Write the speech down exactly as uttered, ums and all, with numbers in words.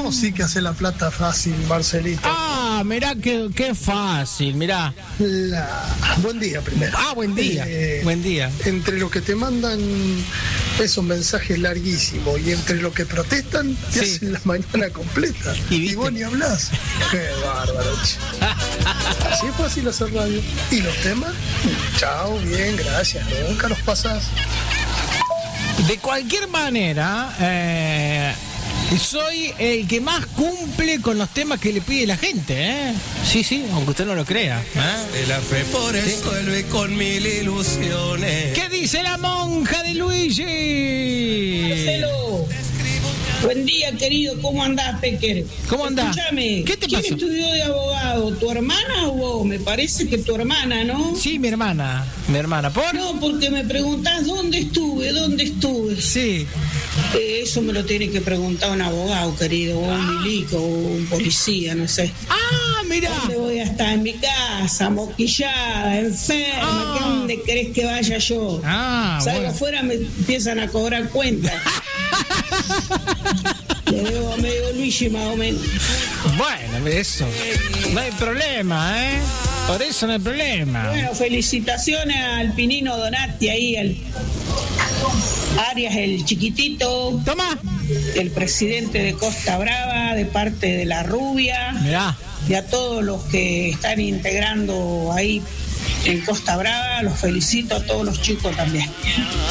Vos sí que haces la plata fácil, Marcelito. Ah, mirá qué, qué fácil, mirá. La... Buen día primero. Ah, buen día, Eh, buen día. Entre los que te mandan esos mensajes larguísimos y entre los que protestan, te Sí. hacen la mañana completa. ¿Y Y, viste? vos ni hablás. Qué bárbaro, che. Así es fácil hacer radio. ¿Y los temas? Chao, bien, gracias. Nunca los pasás. De cualquier manera, eh, soy el que más cumple con los temas que le pide la gente, ¿eh? Sí, sí, aunque usted no lo crea. ¿eh? De la fe, por eso vuelve con mil ilusiones. ¿Qué dice la monja de Luigi? Marcelo, buen día, querido. ¿Cómo andás, Pecker? ¿Cómo andás? Escúchame, ¿Qué te ¿quién pasó? estudió de abogado? ¿Tu hermana o vos? Me parece que tu hermana, ¿no? Sí, mi hermana. Mi hermana, ¿por? No, porque me preguntás dónde estuve, dónde estuve. Sí. Eh, eso me lo tiene que preguntar un abogado, querido, o un milico, o un policía, no sé. Ah, mirá. ¿Dónde voy a estar? En mi casa, moquillada, enferma. Ah. ¿Qué dónde querés que vaya yo? Ah, Salgo bueno. afuera, me empiezan a cobrar cuentas. Le debo a medio Luigi más o menos. Bueno, eso. No hay problema, ¿eh? Por eso no hay problema. Bueno, felicitaciones al Pinino Donati ahí, al Arias el chiquitito, Toma. el presidente de Costa Brava, de parte de la Rubia, Mirá. y a todos los que están integrando ahí en Costa Brava, los felicito a todos los chicos también.